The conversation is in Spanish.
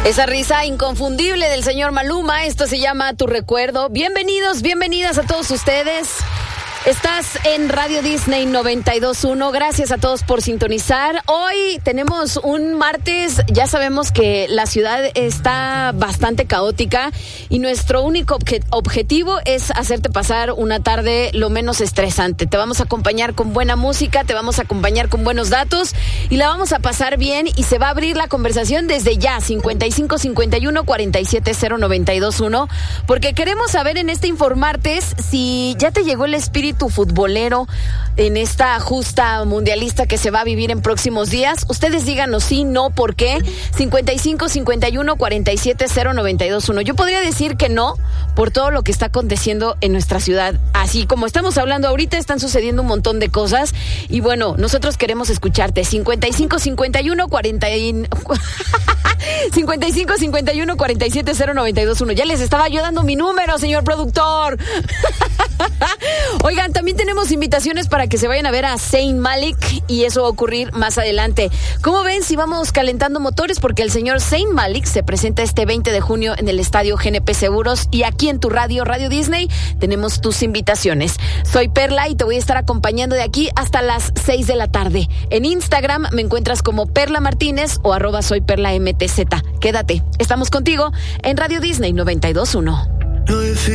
Esa risa inconfundible del señor Maluma, esto se llama Tu Recuerdo. Bienvenidos, bienvenidas a todos ustedes. Estás en Radio Disney 92.1. Gracias a todos por sintonizar. Hoy tenemos un martes. Ya sabemos que la ciudad está bastante caótica y nuestro único objetivo es hacerte pasar una tarde lo menos estresante. Te vamos a acompañar con buena música, te vamos a acompañar con buenos datos y la vamos a pasar bien, y se va a abrir la conversación desde ya, 55 51 47 092.1, porque queremos saber en este Informartes si ya te llegó el espíritu futbolero en esta justa mundialista que se va a vivir en próximos días. Ustedes díganos sí, no, ¿por qué? 55 51 47 092.1. Yo podría decir que no, por todo lo que está aconteciendo en nuestra ciudad. Así como estamos hablando ahorita, están sucediendo un montón de cosas y bueno, nosotros queremos escucharte. 55 51 55 51 47 092.1. Ya les estaba yo dando mi número, señor productor. Oigan, también tenemos invitaciones para que se vayan a ver a Zayn Malik, y eso va a ocurrir más adelante. ¿Cómo ven si vamos calentando motores? Porque el señor Zayn Malik se presenta este 20 de junio en el estadio GNP Seguros, y aquí en tu radio, Radio Disney, tenemos tus invitaciones. Soy Perla y te voy a estar acompañando de aquí hasta las 6 de la tarde. En Instagram me encuentras como Perla Martínez o @soyperlamtz. Quédate, estamos contigo en Radio Disney 92.1.